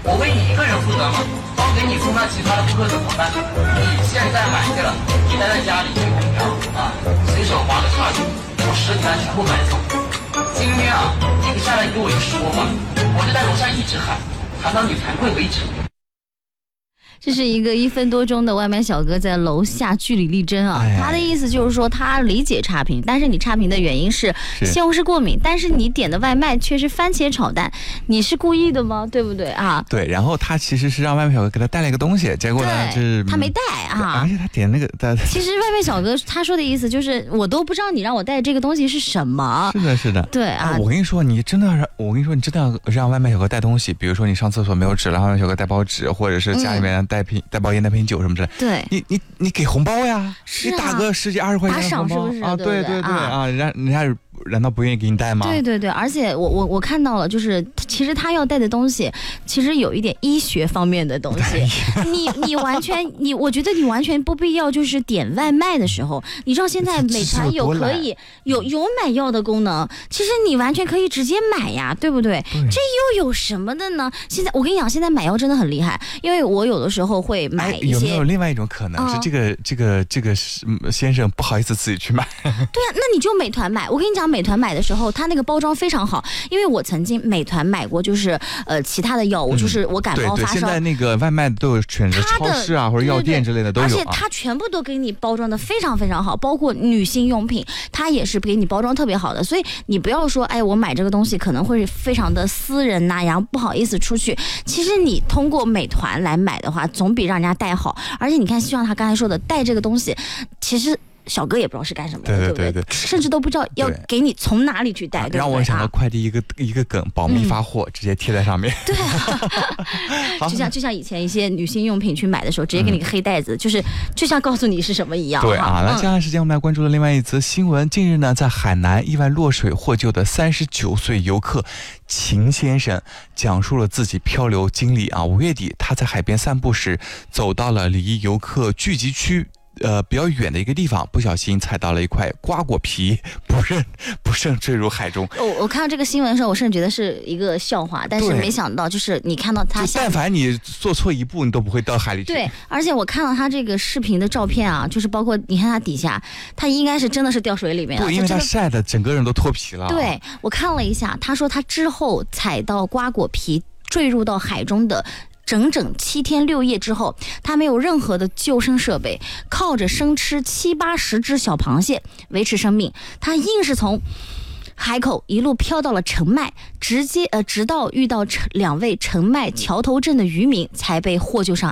我为你一个人负责吗？包给你送到其他的顾客怎么办？你现在买去了，你待在家里吹空调啊，随手划个差评，我10条全部买走。今天啊，你下来给我一说话，我就在楼上一直喊，喊到你惭愧为止。 这是一个1分多钟的外卖小哥在楼下据理力争啊，他的意思就是说他理解差评，但是你差评的原因是西红柿过敏，但是你点的外卖却是番茄炒蛋，你是故意的吗？对不对啊？ 对，然后他其实是让外卖小哥给他带了一个东西，结果呢就是他没带啊， 而且他点那个其实外卖小哥他说的意思就是我都不知道你让我带这个东西是什么。 是的是的， 对啊， 我跟你说你真的要让外卖小哥带东西，比如说你上厕所没有纸，让外卖小哥带包纸，或者是家里面带包烟带瓶酒什么之类的， 对， 你给红包呀， 是啊， 你打个10几20块钱的红包， 打赏是不是啊？对对对啊，人家难道不愿意给你带吗？ 对对对，而且我看到了，就是其实他要带的东西，其实有一点医学方面的东西。你完全我觉得你完全不必要，就是点外卖的时候，你知道现在美团有买药的功能，其实你完全可以直接买呀，对不对？这又有什么的呢？现在我跟你讲，现在买药真的很厉害，因为我有的时候会买一些。 有没有另外一种可能是这个先生不好意思自己去买？对啊，那你就美团买。我跟你讲，美团买的时候，它那个包装非常好，因为我曾经美团买过，就是其他的药物，就是我感冒发烧。 对，现在那个外卖都有选择超市啊或者药店之类的都有，而且它全部都给你包装的非常非常好，包括女性用品，它也是给你包装特别好的。所以你不要说，哎，我买这个东西可能会非常的私人呐，然后不好意思出去。其实你通过美团来买的话，总比让人家带好。而且你看，希望他刚才说的带这个东西，其实小哥也不知道是干什么的，对不对？甚至都不知道要给你从哪里去带，对不对？ 让我想到快递一个梗，保密发货，直接贴在上面。 对啊，就像以前一些女性用品去买的时候，直接给你个黑袋子，就像告诉你是什么一样。 对啊，那接下来时间我们来关注的另外一则新闻。近日呢，在海南意外落水获救的39岁游客秦先生讲述了自己漂流经历啊。5月底，他在海边散步时，走到了离游客聚集区比较远的一个地方，不小心踩到了一块瓜果皮，不慎坠入海中。 我看到这个新闻的时候，我甚至觉得是一个笑话，但是没想到就是你看到他但凡你做错一步，你都不会到海里去。 对，而且我看到他这个视频的照片啊，就是包括你看他底下，他应该是真的是掉水里面了。 对，因为他晒的整个人都脱皮了。 对，我看了一下，他说他之后踩到瓜果皮坠入到海中的整整7天6夜之后，他没有任何的救生设备，靠着生吃70、80只小螃蟹维持生命。他硬是从海口一路飘到了澄迈，直到遇到2位澄迈桥头镇的渔民，才被获救上